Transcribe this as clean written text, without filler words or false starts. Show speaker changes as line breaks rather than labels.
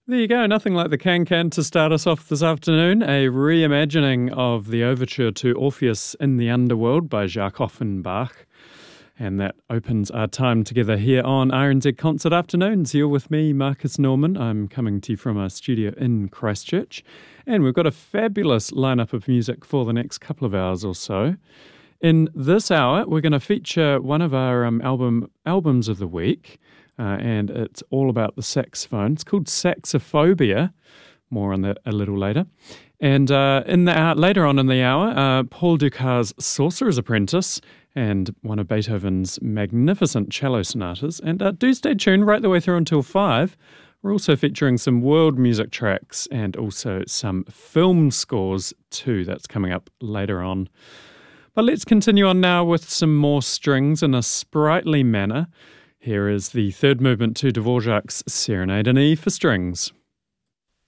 There you go, nothing like the can-can to start us off this afternoon. A reimagining of the overture to Orpheus in the Underworld by Jacques Offenbach. And that opens our time together here on RNZ Concert Afternoons. You're with me, Marcus Norman. I'm coming to you from our studio in Christchurch. And we've got a fabulous lineup of music for the next couple of hours or so. In this hour, we're going to feature one of our albums of the week. And it's all about the saxophone. It's called Saxophobia. More on that a little later. And later on in the hour, Paul Dukas' Sorcerer's Apprentice and one of Beethoven's magnificent cello sonatas. And do stay tuned right the way through until 5. We're also featuring some world music tracks and also some film scores too. That's coming up later on. But let's continue on now with some more strings in a sprightly manner. Here is the third movement to Dvorak's Serenade in E for strings.